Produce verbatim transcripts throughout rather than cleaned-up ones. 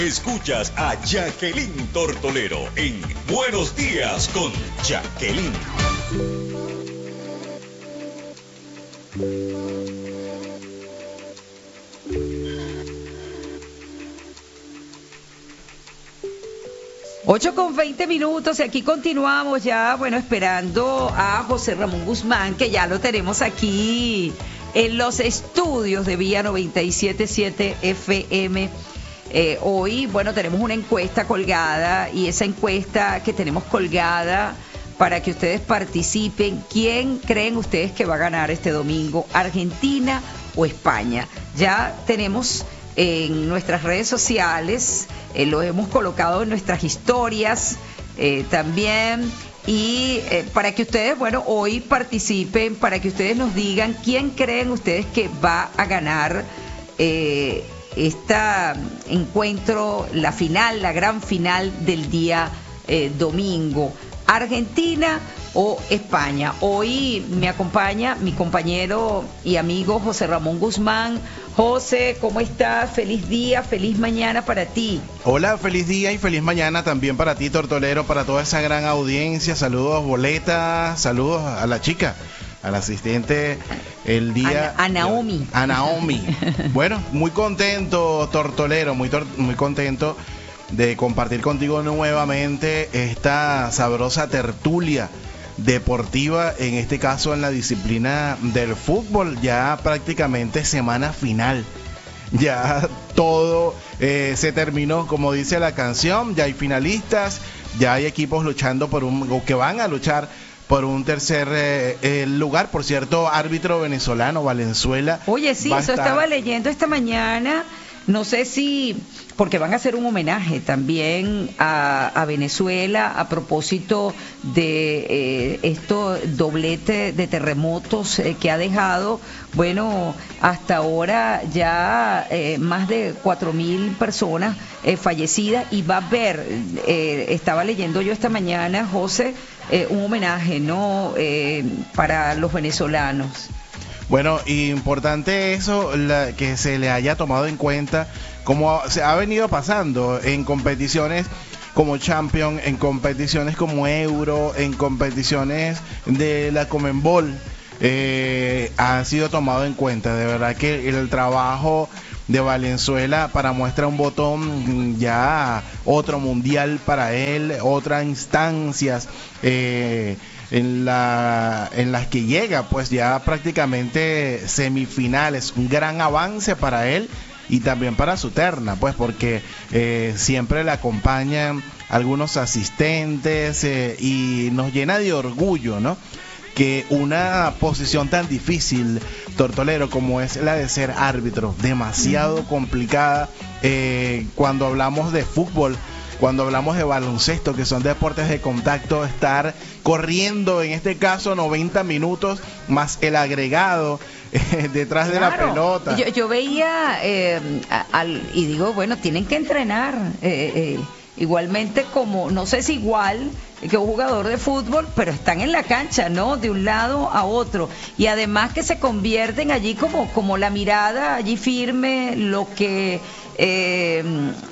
Escuchas a Jacqueline Tortolero en Buenos Días con Jacqueline. Ocho con veinte minutos y aquí continuamos ya, bueno, esperando a José Ramón Guzmán, que ya lo tenemos aquí en los estudios de Vía noventa y siete punto siete F M. Eh, hoy, bueno, tenemos una encuesta colgada y esa encuesta que tenemos colgada para que ustedes participen, ¿quién creen ustedes que va a ganar este domingo? ¿Argentina o España? Ya tenemos en nuestras redes sociales, eh, lo hemos colocado en nuestras historias eh, también, y eh, para que ustedes, bueno, hoy participen, para que ustedes nos digan quién creen ustedes que va a ganar eh, este encuentro, la final, la gran final del día eh, domingo. ¿Argentina o España? Hoy me acompaña mi compañero y amigo José Ramón Guzmán. José, ¿cómo estás? Feliz día, feliz mañana para ti. Hola, feliz día y feliz mañana también para ti, Tortolero, para toda esa gran audiencia. Saludos, Boleta, saludos a la chica, al asistente el día... A, a Naomi. A Naomi. Bueno, muy contento, Tortolero, muy, tor muy contento de compartir contigo nuevamente esta sabrosa tertulia deportiva, en este caso en la disciplina del fútbol, ya prácticamente semana final. Ya todo eh, se terminó, como dice la canción, ya hay finalistas, ya hay equipos luchando por un, o que van a luchar por un tercer eh, eh, lugar. Por cierto, árbitro venezolano, Valenzuela. Oye, sí, eso estar... estaba leyendo esta mañana. No sé si, porque van a hacer un homenaje también a, a Venezuela a propósito de eh, esto doblete de terremotos eh, que ha dejado, bueno, hasta ahora ya eh, más de cuatro mil personas eh, fallecidas, y va a haber, eh, estaba leyendo yo esta mañana, José, eh, un homenaje, ¿no?, eh, para los venezolanos. Bueno, importante eso, la, que se le haya tomado en cuenta, como se ha venido pasando en competiciones como Champions, en competiciones como Euro, en competiciones de la Conmebol, eh, ha sido tomado en cuenta. De verdad que el trabajo de Valenzuela para muestra un botón, ya otro mundial para él, otras instancias eh, en la en las que llega, pues ya prácticamente semifinales, un gran avance para él y también para su terna, pues porque eh, siempre le acompañan algunos asistentes eh, y nos llena de orgullo, ¿no?, que una posición tan difícil, Tortolero, como es la de ser árbitro, demasiado complicada, eh, cuando hablamos de fútbol, cuando hablamos de baloncesto, que son deportes de contacto, estar corriendo, en este caso noventa minutos, más el agregado eh, detrás Claro. de la pelota. Yo, yo veía, eh, al, y digo, bueno, tienen que entrenar, eh, eh, igualmente como, no sé si igual que un jugador de fútbol, pero están en la cancha, ¿no?, de un lado a otro, y además que se convierten allí como, como la mirada allí firme, lo que eh,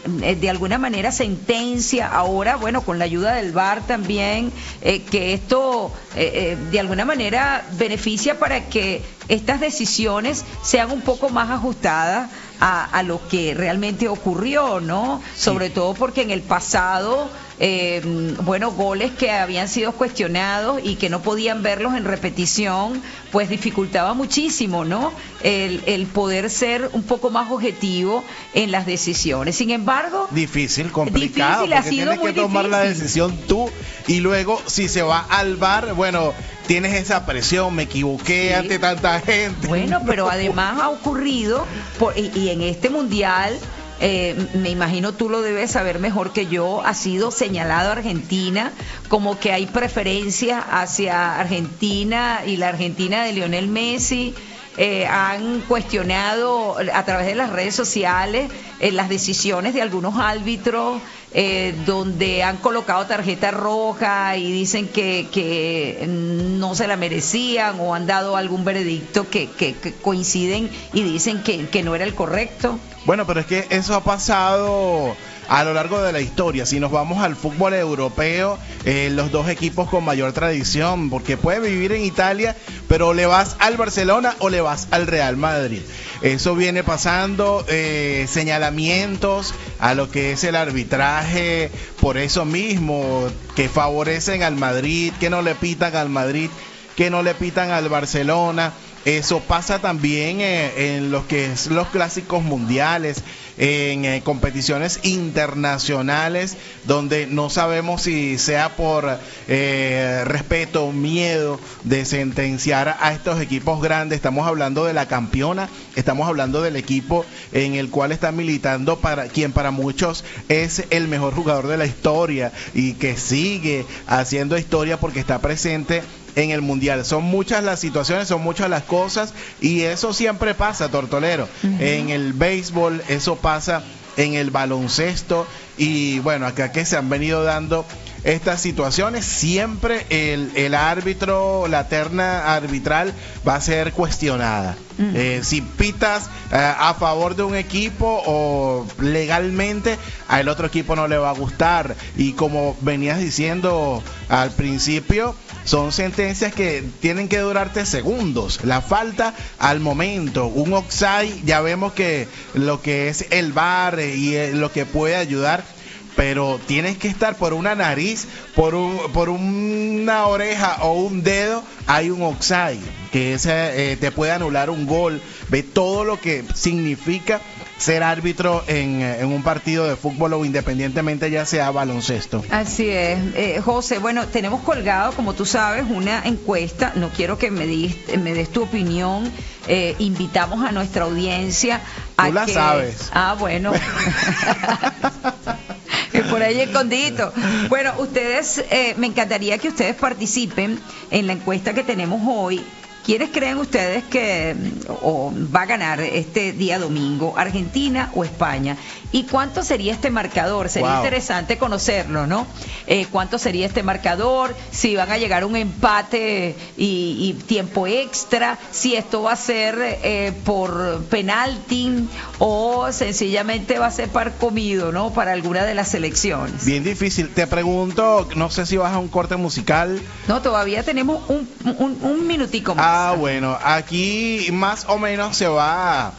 de alguna manera sentencia ahora, bueno, con la ayuda del V A R también, eh, que esto eh, eh, de alguna manera beneficia para que estas decisiones sean un poco más ajustadas a, a lo que realmente ocurrió, ¿no? Sobre sí. todo porque en el pasado Eh, bueno, goles que habían sido cuestionados y que no podían verlos en repetición, pues dificultaba muchísimo, ¿no?, el, el poder ser un poco más objetivo en las decisiones. Sin embargo, difícil, complicado, difícil, ha porque sido tienes muy que tomar difícil. la decisión tú, y luego si se va al V A R, bueno, tienes esa presión, me equivoqué sí. ante tanta gente. Bueno, pero además ha ocurrido, por, y, y en este mundial, Eh, me imagino tú lo debes saber mejor que yo, ha sido señalado Argentina, como que hay preferencia hacia Argentina y la Argentina de Lionel Messi. Eh, han cuestionado a través de las redes sociales eh, las decisiones de algunos árbitros, eh, donde han colocado tarjeta roja y dicen que, que no se la merecían, o han dado algún veredicto que, que, que coinciden y dicen que, que no era el correcto. Bueno, pero es que eso ha pasado a lo largo de la historia. Si nos vamos al fútbol europeo, eh, los dos equipos con mayor tradición, porque puedes vivir en Italia, pero le vas al Barcelona o le vas al Real Madrid. Eso viene pasando, eh, señalamientos a lo que es el arbitraje, por eso mismo, que favorecen al Madrid, que no le pitan al Madrid, que no le pitan al Barcelona. Eso pasa también eh, en lo que es los clásicos mundiales, en eh, competiciones internacionales, donde no sabemos si sea por eh, respeto o miedo de sentenciar a estos equipos grandes. Estamos hablando de la campeona, estamos hablando del equipo en el cual está militando para quien para muchos es el mejor jugador de la historia y que sigue haciendo historia porque está presente en el mundial. Son muchas las situaciones, son muchas las cosas, y eso siempre pasa, Tortolero. Uh-huh. En el béisbol, eso pasa en el baloncesto, y bueno, acá que se han venido dando estas situaciones, siempre el, el árbitro, la terna arbitral va a ser cuestionada. Uh-huh. Eh, si pitas eh, a favor de un equipo o legalmente, al otro equipo no le va a gustar. Y como venías diciendo al principio, son sentencias que tienen que durarte segundos. La falta al momento, un offside, ya vemos que lo que es el V A R y lo que puede ayudar, pero tienes que estar por una nariz, por un, por una oreja o un dedo, hay un offside, que ese, eh, te puede anular un gol. Ve todo lo que significa ser árbitro en, en un partido de fútbol o independientemente ya sea baloncesto. Así es, eh, José. Bueno, tenemos colgado, como tú sabes, una encuesta. No quiero que me, dis, me des tu opinión. Eh, invitamos a nuestra audiencia a tú la que... sabes. Ah, bueno. Por ahí escondido. Bueno, ustedes, eh, me encantaría que ustedes participen en la encuesta que tenemos hoy. ¿Quiénes creen ustedes que o va a ganar este día domingo, Argentina o España? ¿Y cuánto sería este marcador? Sería wow. interesante conocerlo, ¿no? Eh, ¿Cuánto sería este marcador? Si van a llegar a un empate y, y tiempo extra, si esto va a ser eh, por penalti o sencillamente va a ser par comido, ¿no? Para alguna de las selecciones. Bien difícil. Te pregunto, no sé si vas a un corte musical. No, todavía tenemos un, un, un minutico más. Ah, bueno, aquí más o menos se va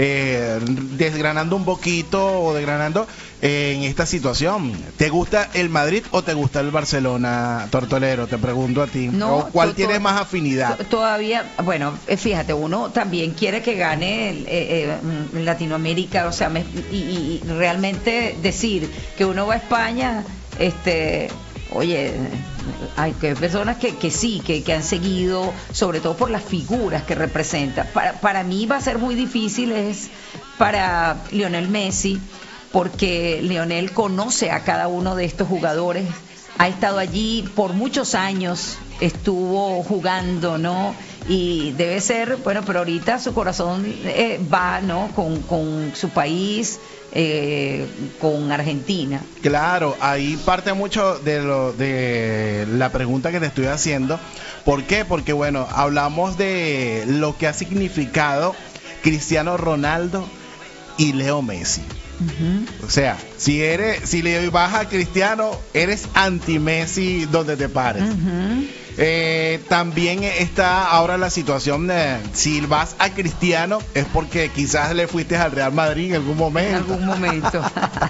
eh, desgranando un poquito o desgranando eh, en esta situación. ¿Te gusta el Madrid o te gusta el Barcelona, Tortolero? Te pregunto a ti. No, ¿O ¿Cuál to, tienes to, más afinidad? Todavía, bueno, fíjate, uno también quiere que gane el, eh, eh, Latinoamérica, o sea, me, y, y realmente decir que uno va a España, este... Oye, hay que personas que, que sí, que, que han seguido, sobre todo por las figuras que representa. Para, para mí va a ser muy difícil es para Lionel Messi, porque Lionel conoce a cada uno de estos jugadores, ha estado allí por muchos años, estuvo jugando, ¿no? Y debe ser, bueno, pero ahorita su corazón eh, va, ¿no? Con, con su país. Eh, con Argentina. Claro, ahí parte mucho de lo de la pregunta que te estoy haciendo. ¿Por qué? Porque bueno, hablamos de lo que ha significado Cristiano Ronaldo y Leo Messi. Uh-huh. O sea, si eres, si le vas a Cristiano, eres anti Messi donde te pares. Uh-huh. Eh, también está ahora la situación de si vas a Cristiano es porque quizás le fuiste al Real Madrid en algún momento. En algún momento.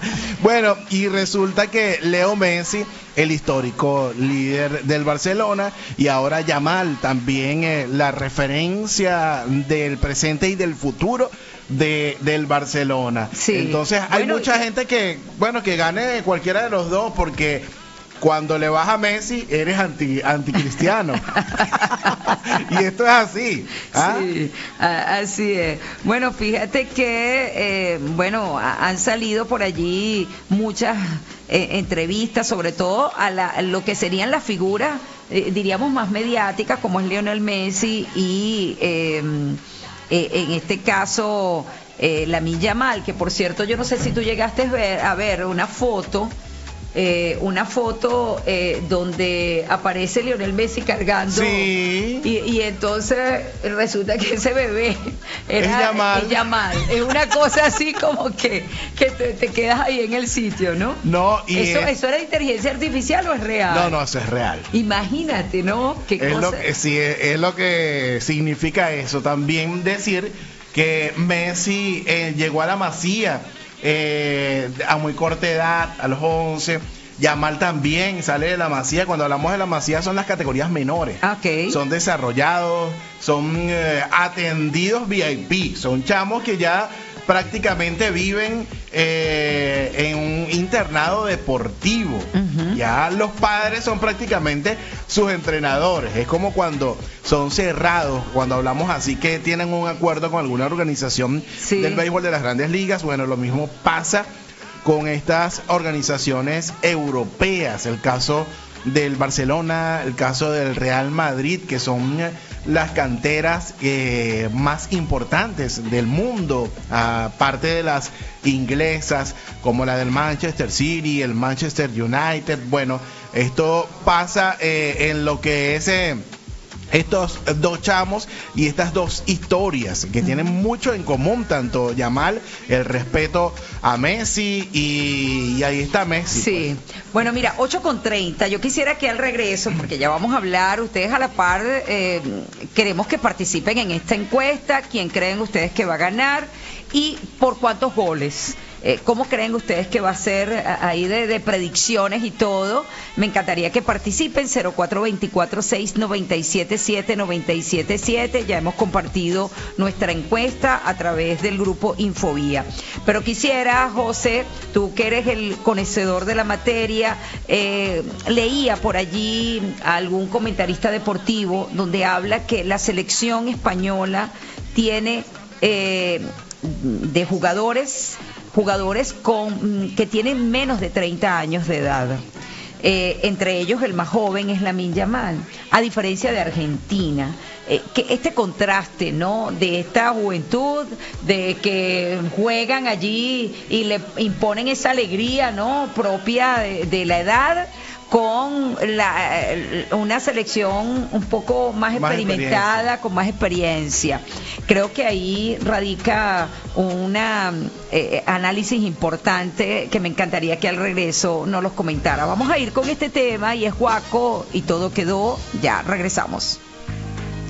Bueno, y resulta que Leo Messi, el histórico líder del Barcelona, y ahora Yamal, también eh, la referencia del presente y del futuro de del Barcelona. Sí. Entonces hay bueno, mucha gente que, bueno, que gane cualquiera de los dos porque cuando le vas a Messi, eres anti anticristiano. Y esto es así. ¿Ah? Sí, así es. Bueno, fíjate que, eh, bueno, han salido por allí muchas eh, entrevistas, sobre todo a, la, a lo que serían las figuras, eh, diríamos, más mediáticas, como es Lionel Messi y, eh, eh, en este caso, eh, Lamine Yamal, que por cierto, yo no sé si tú llegaste a ver, a ver una foto eh, una foto eh, donde aparece Lionel Messi cargando. Sí. Y, y entonces resulta que ese bebé era, Es Yamal. es Yamal. Es una cosa así como que, que te, te quedas ahí en el sitio, ¿no? No, y ¿Eso, es- ¿Eso era inteligencia artificial o es real? No, no, eso es real. Imagínate, ¿no? ¿Qué Es cosa? lo que, sí, es, es lo que significa eso. También decir que Messi eh, llegó a la Masía eh, a muy corta edad, a los once. Yamal también sale de la Masía. Cuando hablamos de la Masía son las categorías menores. Ok. Son desarrollados, son eh, atendidos V I P. Son chamos que ya prácticamente viven eh, en un internado deportivo. Ujú. Ya los padres son prácticamente sus entrenadores. Es como cuando son cerrados, cuando hablamos así que tienen un acuerdo con alguna organización Sí. del béisbol de las grandes ligas. Bueno, lo mismo pasa con estas organizaciones europeas. El caso del Barcelona, el caso del Real Madrid, que son eh, las canteras eh, más importantes del mundo, aparte de las inglesas, como la del Manchester City, el Manchester United. Bueno, esto pasa eh, en lo que es eh, estos dos chamos y estas dos historias que tienen mucho en común, tanto Yamal, el respeto a Messi, y, y ahí está Messi. Sí, bueno, mira, ocho con treinta. Yo quisiera que al regreso, porque ya vamos a hablar, ustedes a la par, eh, queremos que participen en esta encuesta. ¿Quién creen ustedes que va a ganar? ¿Y por cuántos goles? Eh, ¿Cómo creen ustedes que va a ser a- ahí de, de predicciones y todo? Me encantaría que participen. Cero cuatro dos cuatro, seis nueve siete, siete nueve siete siete. Ya hemos compartido nuestra encuesta a través del grupo Infovía. Pero quisiera, José, tú que eres el conocedor de la materia, eh, leía por allí a algún comentarista deportivo donde habla que la selección española tiene eh, de jugadores jugadores con que tienen menos de treinta años de edad. Eh, entre ellos el más joven es Lamine Yamal, a diferencia de Argentina. Eh, que este contraste, ¿no?, de esta juventud, de que juegan allí y le imponen esa alegría, ¿no?, propia de, de la edad, con la, una selección un poco más, Más experimentada, experiencia. con más experiencia. Creo que ahí radica un eh, análisis importante que me encantaría que al regreso nos los comentara. Vamos a ir con este tema y es Guaco y todo quedó. Ya regresamos.